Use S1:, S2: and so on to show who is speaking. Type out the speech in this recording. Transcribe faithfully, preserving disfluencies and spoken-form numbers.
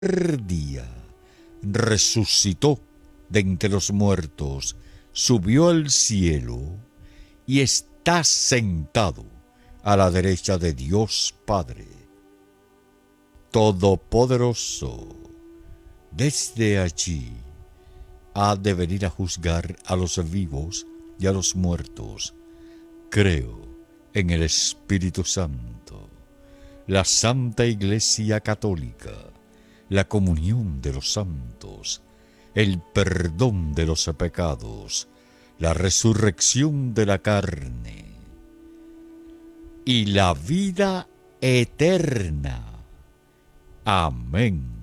S1: día resucitó de entre los muertos, subió al cielo y está sentado a la derecha de Dios Padre Todopoderoso. Desde allí ha de venir a juzgar a los vivos y a los muertos. Creo en el Espíritu Santo, la Santa Iglesia Católica, la comunión de los santos, el perdón de los pecados, la resurrección de la carne y la vida eterna. Amén.